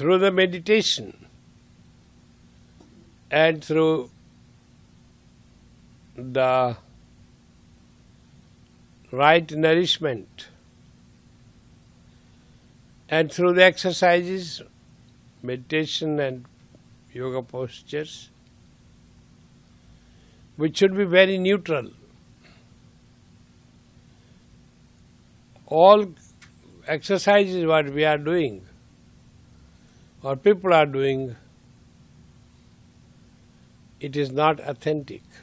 through the meditation and through the right nourishment and through the exercises, meditation and yoga postures, which should be very neutral. All exercises what we are doing or people are doing, it is not authentic.